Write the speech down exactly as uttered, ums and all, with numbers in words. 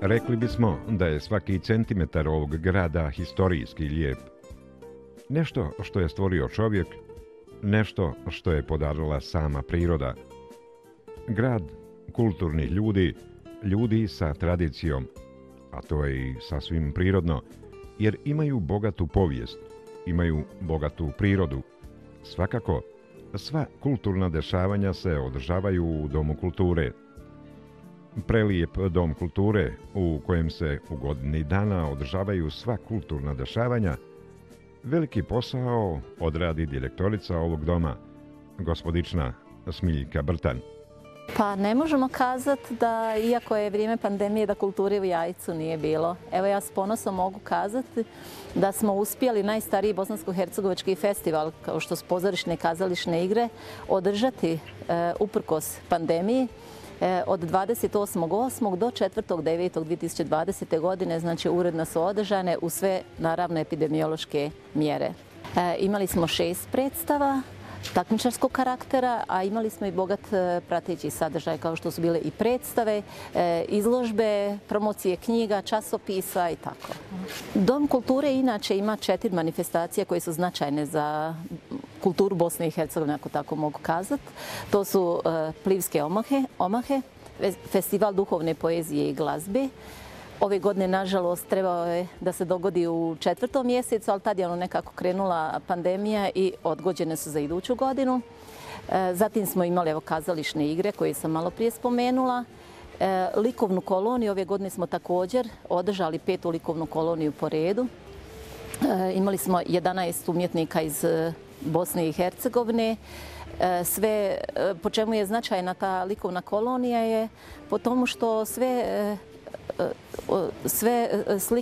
Rekli bismo da je svaki centimetar ovog grada historijski lijep. Nešto što je stvorio čovjek, nešto što je podarila sama priroda. Grad kulturnih ljudi, ljudi sa tradicijom, a to je i sasvim prirodno, jer imaju bogatu povijest, imaju bogatu prirodu. Svakako, sva kulturna dešavanja se održavaju u Domu kulture. Prelijep Dom kulture u kojem se u godini dana održavaju sva kulturna dešavanja, veliki posao odradi direktorica ovog doma, gospodična Smiljka Brtan. Pa ne možemo kazati da, iako je vrijeme pandemije, da kulture u Jajcu nije bilo. Evo ja s ponosom mogu kazati da smo uspjeli najstariji bosansko-hercegovački festival, kao što su pozorišne i kazališne igre, održati e, uprkos pandemiji e, od dvadeset osmog osmog do četvrtog devetog dvije tisuće dvadesete. godine, znači uredno su održane u sve, naravno, epidemiološke mjere. E, imali smo šest predstava takmičarskog karaktera, a imali smo i bogat prateći sadržaj, kao što su bile i predstave, izložbe, promocije knjiga, časopisa i tako. Dom kulture inače ima četiri manifestacije koje su značajne za kulturu Bosne i Hercegovine, ako tako mogu kazati. To su Plivske omahe, omahe, festival duhovne poezije i glazbe. Ove godine, nažalost, trebao je da se dogodi u četvrtom mjesecu, ali tad je ono nekako krenula pandemija i odgođene su za iduću godinu. Zatim smo imali evo, kazališne igre koje sam malo prije spomenula. Likovnu koloniju, ove godine smo također održali petu likovnu koloniju po redu. Imali smo jedanaest umjetnika iz Bosne i Hercegovine. Sve, po čemu je značajna ta likovna kolonija je po tomu što sve sve slike